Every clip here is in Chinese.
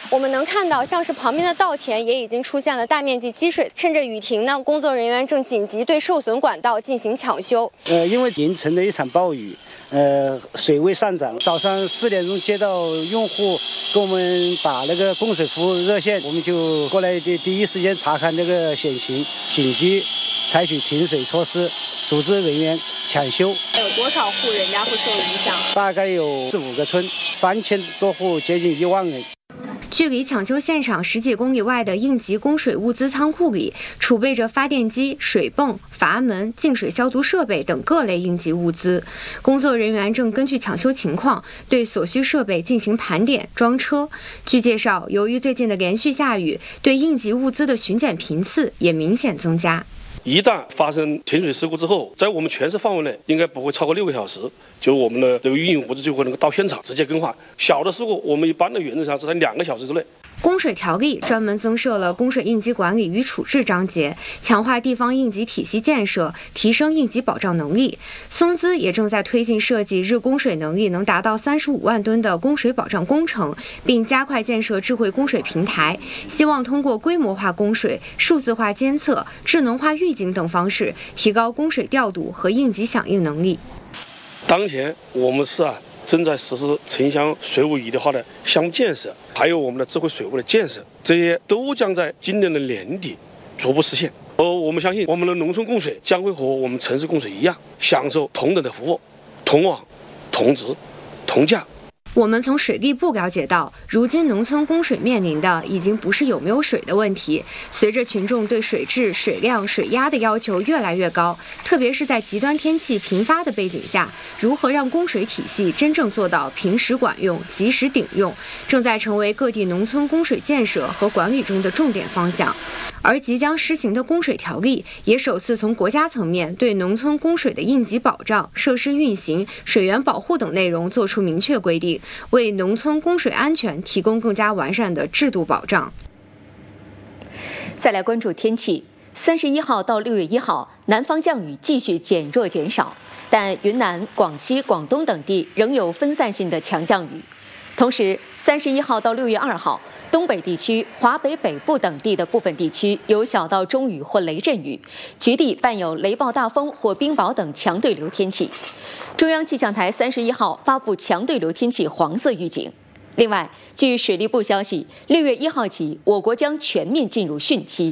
我们能看到，像是旁边的稻田也已经出现了大面积积水，趁着雨停呢，工作人员正紧急对受损管道进行抢修。 因为凌晨的一场暴雨，水位上涨，早上4点钟接到用户给我们打那个供水服务热线，我们就过来第一时间查看这个险情，紧急采取停水措施，组织人员抢修。 有多少户人家会受影响？ 大概有4-5个村，3000多户，接近1万人。 距离抢修现场10几公里外的应急供水物资仓库里，储备着发电机、水泵、阀门、净水消毒设备等各类应急物资。工作人员正根据抢修情况，对所需设备进行盘点、装车。据介绍，由于最近的连续下雨，对应急物资的巡检频次也明显增加。 一旦发生停水事故之后，在我们全市范围内应该不会超过6个小时，就我们的这个运营物资就会能够到现场直接更换。小的事故，我们一般的原则上是在2个小时之内。 供水条例专门增设了供水应急管理与处置章节，强化地方应急体系建设，提升应急保障能力。松滋也正在推进设计日供水能力能达到35万吨的供水保障工程，并加快建设智慧供水平台，希望通过规模化供水、数字化监测、智能化预警等方式，提高供水调度和应急响应能力。 当前我们市正在实施城乡水务一体化的项目建设，还有我们的智慧水务的建设，这些都将在今年的年底逐步实现。我们相信我们的农村供水将会和我们城市供水一样，享受同等的服务，同网、同质、同价。 我们从水利部了解到，如今农村供水面临的已经不是有没有水的问题，随着群众对水质、水量、水压的要求越来越高，特别是在极端天气频发的背景下，如何让供水体系真正做到平时管用、及时顶用，正在成为各地农村供水建设和管理中的重点方向。而即将施行的供水条例也首次从国家层面对农村供水的应急保障、设施运行、水源保护等内容作出明确规定，为农村供水安全提供更加完善的制度保障。 再来关注天气，31号到6月1号，南方降雨继续减弱减少，但云南、广西、广东等地仍有分散性的强降雨。同时，31号到6月2号，东北地区、华北北部等地的部分地区有小到中雨或雷阵雨，局地伴有雷暴大风或冰雹等强对流天气。中央气象台31号发布强对流天气黄色预警。另外，据水利部消息，6月1号起，我国将全面进入汛期。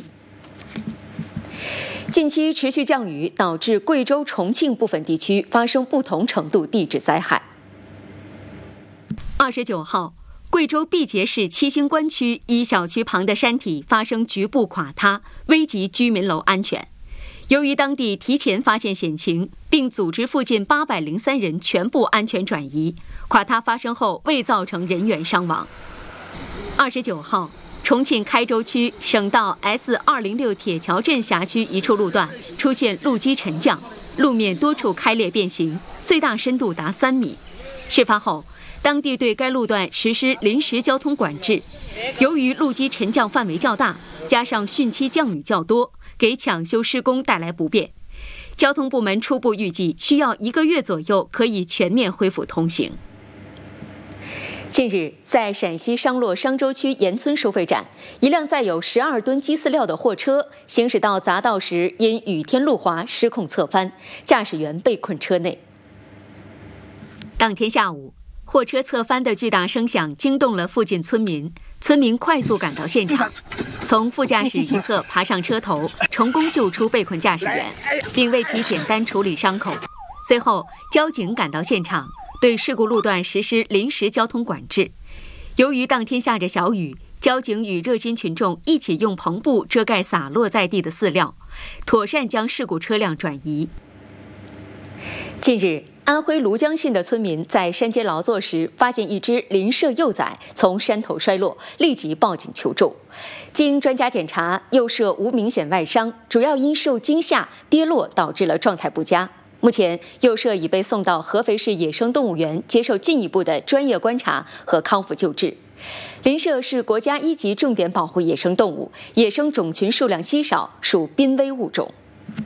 近期持续降雨导致贵州、重庆部分地区发生不同程度地质灾害。29号，贵州毕节市七星关区一小区旁的山体发生局部垮塌，危及居民楼安全。由于当地提前发现险情，并组织附近803人全部安全转移，垮塌发生后未造成人员伤亡。29号，重庆开州区省道 S206铁桥镇辖区一处路段出现路基沉降，路面多处开裂变形，最大深度达3米。事发后，当地对该路段实施临时交通管制。由于路基沉降范围较大，加上汛期降雨较多，给抢修施工带来不便。交通部门初步预计需要1个月左右可以全面恢复通行。近日，在陕西商洛商州区盐村收费站，一辆载有12吨鸡饲料的货车行驶到匝道时，因雨天路滑失控侧翻，驾驶员被困车内。当天下午，货车侧翻的巨大声响惊动了附近村民，村民快速赶到现场，从副驾驶一侧爬上车头，成功救出被困驾驶员，并为其简单处理伤口。随后，交警赶到现场，对事故路段实施临时交通管制。由于当天下着小雨，交警与热心群众一起用篷布遮盖洒落在地的饲料，妥善将事故车辆转移。近日，安徽庐江县的村民在山间劳作时，发现一只邻舍幼崽从山头摔落，立即报警求助。经专家检查，幼舍无明显外伤，主要因受惊吓跌落导致了状态不佳。目前，幼舍已被送到合肥市野生动物园接受进一步的专业观察和康复救治。邻舍是国家1级重点保护野生动物，野生种群数量稀少，属濒危物种。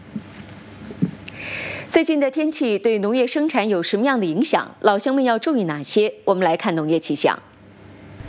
最近的天气对农业生产有什么样的影响？老乡们要注意哪些？我们来看农业气象。